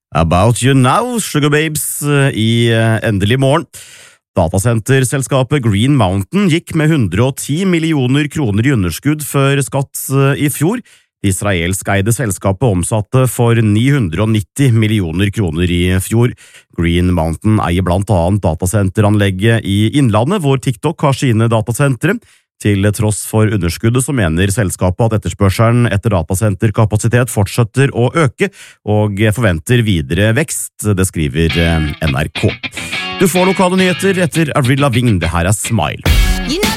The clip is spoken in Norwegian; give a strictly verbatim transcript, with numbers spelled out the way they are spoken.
About You Now, Sugar Babes, i Endelig morgen. Datasenterselskapet Green Mountain gikk med hundre og ti millioner kroner i underskudd før skatt i fjor. Det israelsk-eide selskapet omsatte for ni hundre og nitti millioner kroner i fjor. Green Mountain eier blant annet datasenteranlegget i Innlandet, hvor TikTok har sine datasentre. Til tross for underskuddet så mener selskapet at etterspørselen etter datasenterkapasitet fortsetter å øke, og forventer videre vekst, det skriver N R K. Du får lokale nyheter etter Avril Lavigne, det her er Smile.